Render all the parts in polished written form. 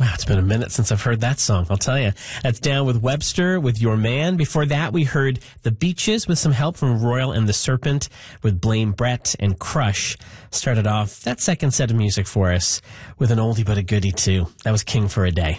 Wow, it's been a minute since I've heard that song, I'll tell you. That's Down with Webster with Your Man. Before that, we heard The Beaches with some help from Royal and the Serpent with Blame Brett, and Crush started off that second set of music for us with an oldie but a goodie too. That was King for a Day.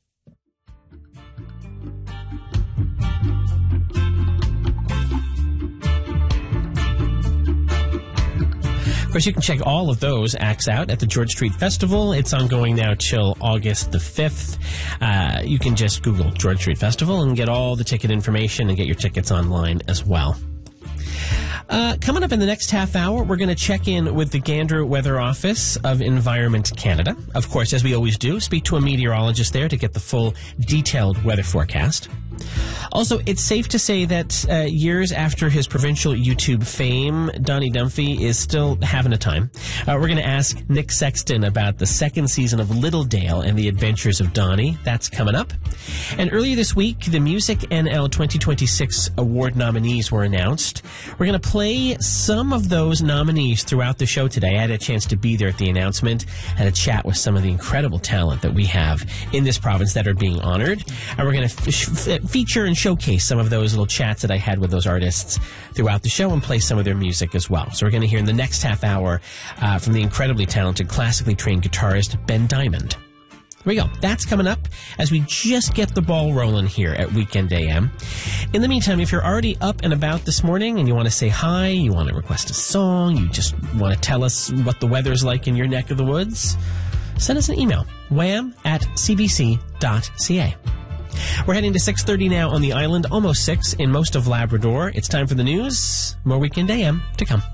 Of course, you can check all of those acts out at the George Street Festival. It's ongoing now till August the 5th. You can just Google George Street Festival and get all the ticket information and get your tickets online as well. Coming up in the next half hour, we're going to check in with the Gander Weather Office of Environment Canada. Of course, as we always do, speak to a meteorologist there to get the full detailed weather forecast. Also, it's safe to say that years after his provincial YouTube fame, Donnie Dunphy is still having a time. We're going to ask Nick Sexton about the second season of Little Dale and the Adventures of Donnie. That's coming up. And earlier this week, the Music NL 2026 award nominees were announced. We're going to play some of those nominees throughout the show today. I had a chance to be there at the announcement, had a chat with some of the incredible talent that we have in this province that are being honored. And we're going to feature and showcase some of those little chats that I had with those artists throughout the show and play some of their music as well. So we're going to hear in the next half hour from the incredibly talented, classically trained guitarist Ben Diamond. There we go. That's coming up as we just get the ball rolling here at Weekend AM. In the meantime, if you're already up and about this morning and you want to say hi, you want to request a song, you just want to tell us what the weather's like in your neck of the woods, send us an email, wham@cbc.ca. We're heading to 6:30 now on the island, almost 6 in most of Labrador. It's time for the news. More Weekend AM to come.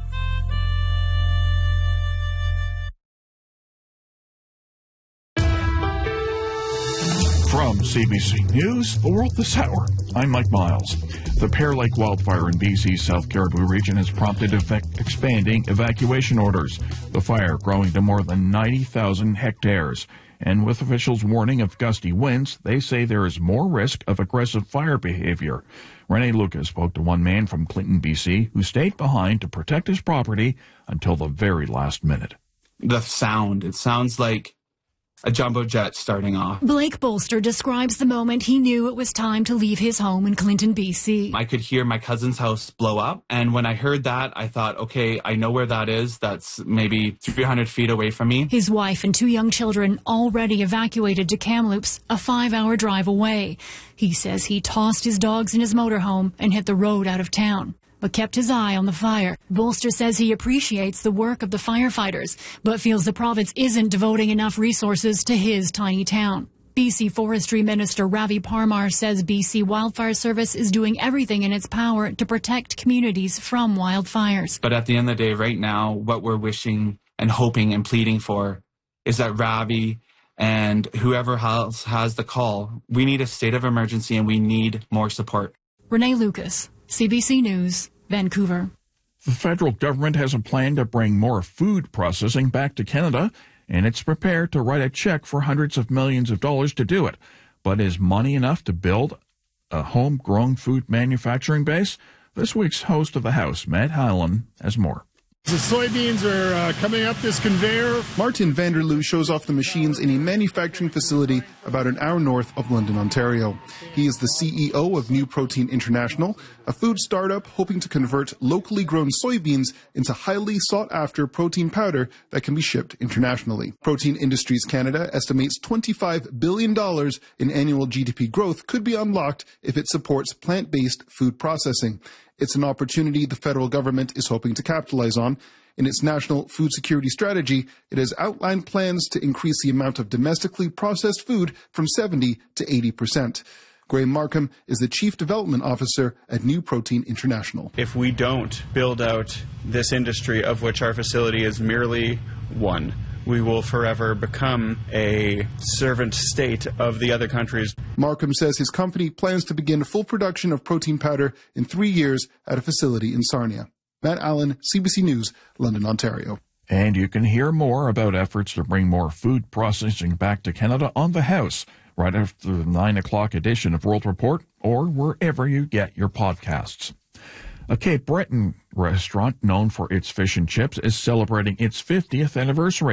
From CBC News, the world this hour, I'm Mike Miles. The Pear Lake wildfire in BC's South Caribou region has prompted expanding evacuation orders. The fire growing to more than 90,000 hectares. And with officials warning of gusty winds, they say there is more risk of aggressive fire behavior. Renee Lucas spoke to one man from Clinton, BC, who stayed behind to protect his property until the very last minute. The sound, it sounds like a jumbo jet starting off. Blake Bolster describes the moment he knew it was time to leave his home in Clinton, BC. I could hear my cousin's house blow up, and when I heard that, I thought, okay, I know where that is. That's maybe 300 feet away from me. His wife and 2 young children already evacuated to Kamloops, a 5-hour drive away. He says he tossed his dogs in his motorhome and hit the road out of town, but kept his eye on the fire. Bolster says he appreciates the work of the firefighters, but feels the province isn't devoting enough resources to his tiny town. BC Forestry Minister Ravi Parmar says BC Wildfire Service is doing everything in its power to protect communities from wildfires. But at the end of the day, right now, what we're wishing and hoping and pleading for is that Ravi and whoever else has the call, we need a state of emergency and we need more support. Renee Lucas, CBC News, Vancouver. The federal government has a plan to bring more food processing back to Canada, and it's prepared to write a check for hundreds of millions of dollars to do it. But is money enough to build a homegrown food manufacturing base? This week's host of the House, Matt Hyland, has more. The soybeans are coming up this conveyor. Martin Vanderloo shows off the machines in a manufacturing facility about an hour north of London, Ontario. He is the CEO of New Protein International, a food startup hoping to convert locally grown soybeans into highly sought-after protein powder that can be shipped internationally. Protein Industries Canada estimates $25 billion in annual GDP growth could be unlocked if it supports plant-based food processing. It's an opportunity the federal government is hoping to capitalize on. In its national food security strategy, it has outlined plans to increase the amount of domestically processed food from 70 to 80%. Graham Markham is the Chief Development Officer at New Protein International. If we don't build out this industry, of which our facility is merely one, we will forever become a servant state of the other countries. Markham says his company plans to begin full production of protein powder in 3 years at a facility in Sarnia. Matt Allen, CBC News, London, Ontario. And you can hear more about efforts to bring more food processing back to Canada on the House right after the 9 o'clock edition of World Report or wherever you get your podcasts. A Cape Breton restaurant known for its fish and chips is celebrating its 50th anniversary.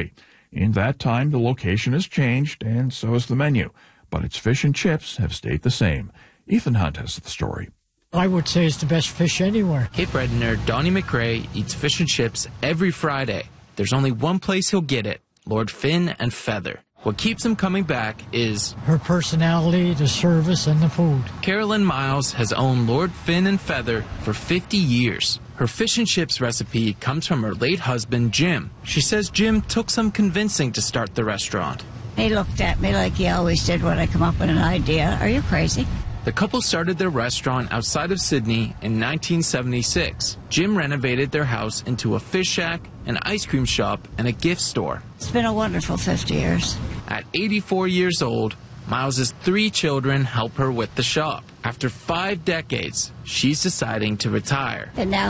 In that time, the location has changed, and so has the menu, but its fish and chips have stayed the same. Ethan Hunt has the story. I would say it's the best fish anywhere. Cape Bredener Donnie McRae eats fish and chips every Friday. There's only one place he'll get it, Lord Fin and Feather. What keeps him coming back is her personality, the service, and the food. Carolyn Miles has owned Lord Fin and Feather for 50 years. Her fish and chips recipe comes from her late husband, Jim. She says Jim took some convincing to start the restaurant. He looked at me like he always did when I come up with an idea. Are you crazy? The couple started their restaurant outside of Sydney in 1976. Jim renovated their house into a fish shack, an ice cream shop, and a gift store. It's been a wonderful 50 years. At 84 years old, Miles's 3 children help her with the shop. After 5 decades, she's deciding to retire. And now